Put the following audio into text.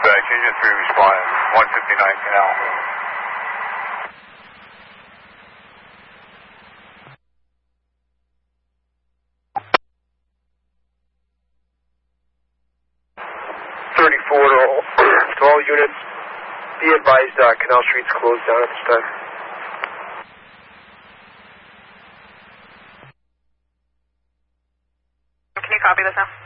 Dispatch, Engine 3 responding, 159 Canal. To all units, be advised Canal Street's closed down at this time. Can you copy this now?